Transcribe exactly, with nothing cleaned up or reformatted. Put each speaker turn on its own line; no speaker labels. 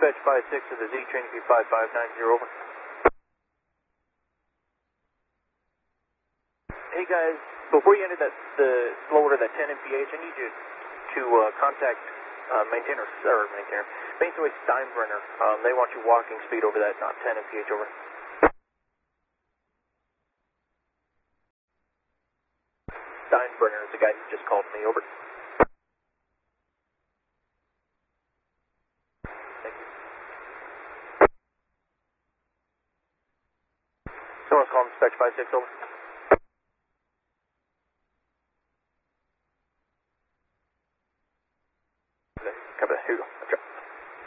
Dispatch five six to the Z, training view five five nine zero, over. Hey guys, before you enter that the slow order, that ten M P H, I need you to uh, contact uh, maintainer, or maintainer, Mainstay Steinbrenner. Um, they want you walking speed over that, not ten M P H, over. Steinbrenner is the guy who just called me, over. Thank you. Someone's calling Dispatch five six, over.